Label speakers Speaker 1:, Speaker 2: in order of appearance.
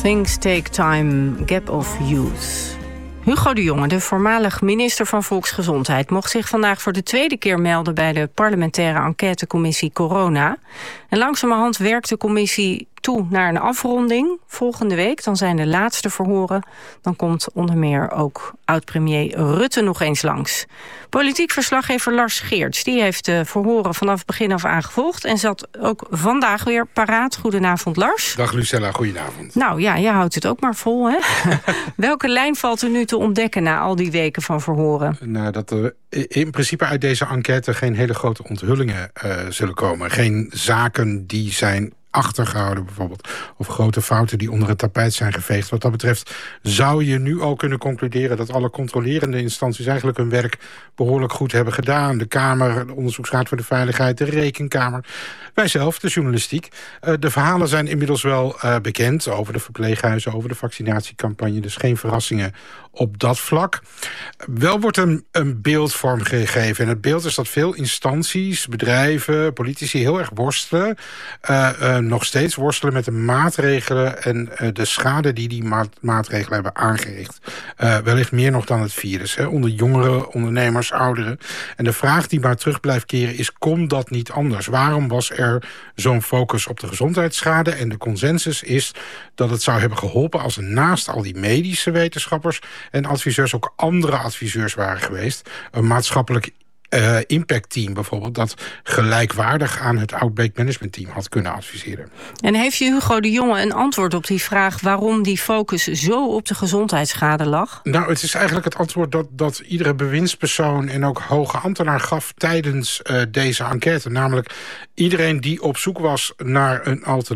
Speaker 1: Things Take Time, Gap of Youth. Hugo de Jonge, de voormalig minister van Volksgezondheid, mocht zich vandaag voor de tweede keer melden bij de parlementaire enquêtecommissie Corona. En langzamerhand werkt de commissie toe naar een afronding. Volgende week, dan zijn de laatste verhoren. Dan komt onder meer ook oud-premier Rutte nog eens langs. Politiek verslaggever Lars Geerts, die heeft de verhoren vanaf begin af aan gevolgd en zat ook vandaag weer paraat. Goedenavond, Lars.
Speaker 2: Dag Lucella, goedenavond.
Speaker 1: Nou ja, je houdt het ook maar vol, hè? Welke lijn valt er nu te ontdekken na al die weken van verhoren?
Speaker 2: Nou, dat er in principe uit deze enquête geen hele grote onthullingen zullen komen. Geen zaken die zijn achtergehouden bijvoorbeeld, of grote fouten die onder het tapijt zijn geveegd. Wat dat betreft zou je nu al kunnen concluderen dat alle controlerende instanties eigenlijk hun werk behoorlijk goed hebben gedaan. De Kamer, de Onderzoeksraad voor de Veiligheid, de Rekenkamer, wij zelf, de journalistiek. De verhalen zijn inmiddels wel bekend over de verpleeghuizen, over de vaccinatiecampagne, dus geen verrassingen op dat vlak. Wel wordt een beeld vormgegeven. En het beeld is dat veel instanties, bedrijven, politici heel erg worstelen. Nog steeds worstelen met de maatregelen en de schade die maatregelen hebben aangericht. Wellicht meer nog dan het virus. Hè? Onder jongeren, ondernemers, ouderen. En de vraag die maar terug blijft keren is, kon dat niet anders? Waarom was er zo'n focus op de gezondheidsschade? En de consensus is dat het zou hebben geholpen als er naast al die medische wetenschappers en adviseurs ook andere adviseurs waren geweest. Een maatschappelijk impactteam bijvoorbeeld, dat gelijkwaardig aan het Outbreak Management Team had kunnen adviseren.
Speaker 1: En heeft je Hugo de Jonge een antwoord op die vraag waarom die focus zo op de gezondheidsschade lag?
Speaker 2: Nou, het is eigenlijk het antwoord dat iedere bewindspersoon en ook hoge ambtenaar gaf tijdens deze enquête. Namelijk iedereen die op zoek was naar een alternatief